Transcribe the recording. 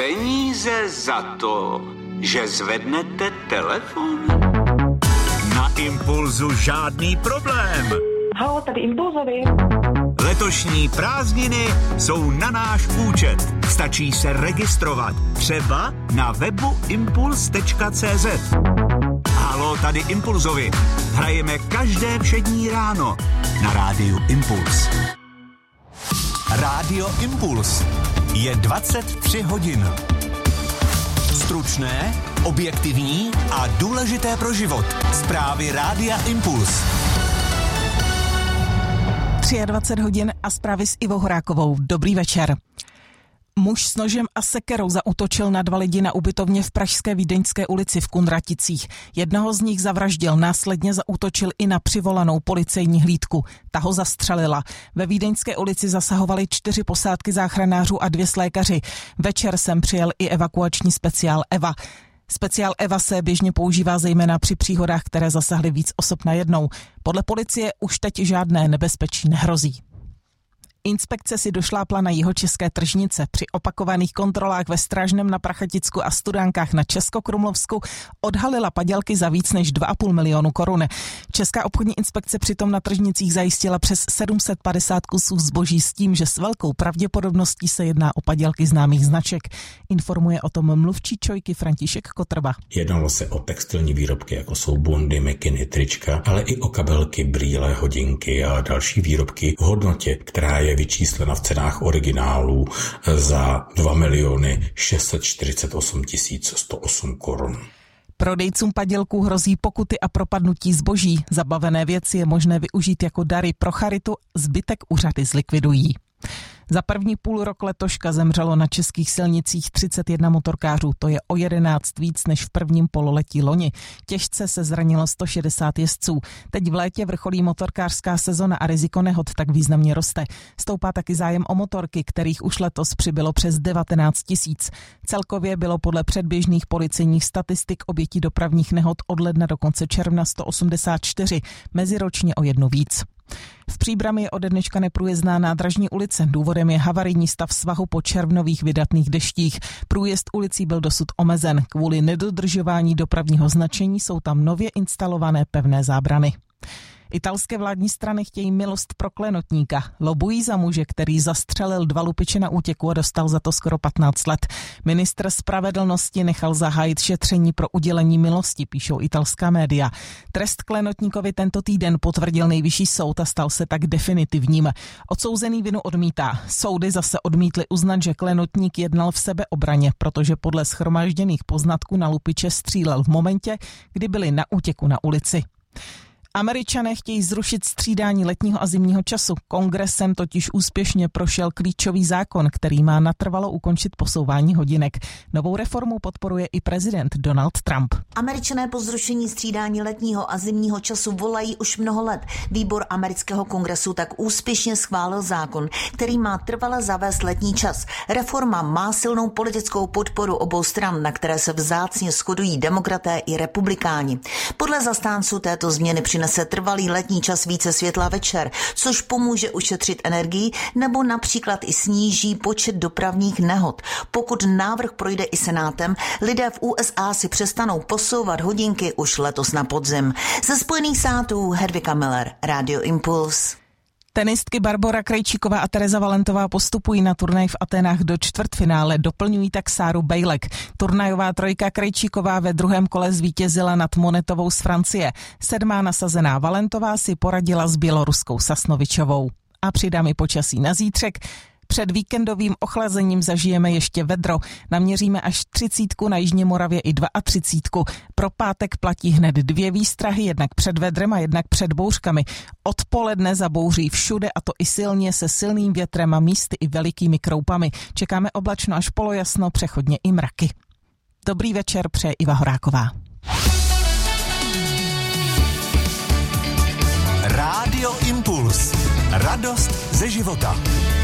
Peníze za to, že zvednete telefon? Na Impulzu žádný problém. Halo, tady Impulzovi. Letošní prázdniny jsou na náš účet. Stačí se registrovat. Třeba na webu impuls.cz. Halo, tady Impulzovi. Hrajeme každé všední ráno na rádiu Impuls. Rádio Impuls. Je 23 hodin. Stručné, objektivní a důležité pro život. Zprávy Rádia Impuls. 23 hodin a zprávy s Ivou Horákovou. Dobrý večer. Muž s nožem a sekerou zaútočil na 2 lidi na ubytovně v pražské Vídeňské ulici v Kunraticích. Jednoho z nich zavraždil, následně zaútočil i na přivolanou policejní hlídku. Ta ho zastřelila. Ve Vídeňské ulici zasahovali 4 posádky záchranářů a 2 lékaři. Večer sem přijel i evakuační speciál Eva. Speciál Eva se běžně používá zejména při příhodách, které zasahly víc osob najednou. Podle policie už teď žádné nebezpečí nehrozí. Inspekce si došlápla na jihočeské tržnice. Při opakovaných kontrolách ve Strážném na Prachaticku a Studánkách na Českokrumlovsku odhalila padělky za víc než 2,5 milionu korun. Česká obchodní inspekce přitom na tržnicích zajistila přes 750 kusů zboží s tím, že s velkou pravděpodobností se jedná o padělky známých značek. Informuje o tom mluvčí ČOIky František Kotrba. Jednalo se o textilní výrobky, jako jsou bundy, mikiny, trička, ale i o kabelky, brýle, hodinky a další výrobky v hodnotě, která je vyčíslena v cenách originálů za 2 648 108 korun. Prodejcům padělků hrozí pokuty a propadnutí zboží. Zabavené věci je možné využít jako dary pro charitu, zbytek úřady zlikvidují. Za první půlrok letoška zemřelo na českých silnicích 31 motorkářů, to je o 11 víc než v prvním pololetí loni. Těžce se zranilo 160 jezdců. Teď v létě vrcholí motorkářská sezona a riziko nehod tak významně roste. Stoupá taky zájem o motorky, kterých už letos přibylo přes 19 000. Celkově bylo podle předběžných policejních statistik obětí dopravních nehod od ledna do konce června 184, meziročně o 1 víc. V Příbrami je ode dneška neprůjezdná nádražní ulice. Důvodem je havarijní stav svahu po červnových vydatných deštích. Průjezd ulicí byl dosud omezen. Kvůli nedodržování dopravního značení jsou tam nově instalované pevné zábrany. Italské vládní strany chtějí milost pro klenotníka. Lobují za muže, který zastřelil 2 lupiče na útěku a dostal za to skoro 15 let. Ministr spravedlnosti nechal zahájit šetření pro udělení milosti, píšou italská média. Trest klenotníkovi tento týden potvrdil nejvyšší soud a stal se tak definitivním. Odsouzený vinu odmítá. Soudy zase odmítly uznat, že klenotník jednal v sebeobraně, protože podle shromážděných poznatků na lupiče střílel v momentě, kdy byli na útěku na ulici. Američané chtějí zrušit střídání letního a zimního času. Kongresem totiž úspěšně prošel klíčový zákon, který má natrvalo ukončit posouvání hodinek. Novou reformu podporuje i prezident Donald Trump. Američané po zrušení střídání letního a zimního času volají už mnoho let. Výbor amerického kongresu tak úspěšně schválil zákon, který má trvale zavést letní čas. Reforma má silnou politickou podporu obou stran, na které se vzácně shodují demokraté i republikáni. Podle zastánců této změny přinese trvalý letní čas více světla večer, což pomůže ušetřit energii nebo například i sníží počet dopravních nehod. Pokud návrh projde i senátem, lidé v USA si přestanou posouvat hodinky už letos na podzim. Ze Spojených států Hedvika Miller, Radio Impuls. Tenistky Barbora Krejčíková a Tereza Valentová postupují na turnaj v Aténách do čtvrtfinále, doplňují tak Sáru Bejlek. Turnajová trojka Krejčíková ve druhém kole zvítězila nad Monetovou z Francie. 7. nasazená Valentová si poradila s běloruskou Sasnovičovou. A přidám i počasí na zítřek. Před víkendovým ochlazením zažijeme ještě vedro. Naměříme až 30 na Jižní Moravě i 32. Pro pátek platí hned 2 výstrahy, jednak před vedrem a jednak před bouřkami. Odpoledne zabouří všude, a to i silně, se silným větrem a místy i velikými kroupami. Čekáme oblačno až polojasno, přechodně i mraky. Dobrý večer, přeje Iva Horáková. Rádio Impuls. Radost ze života.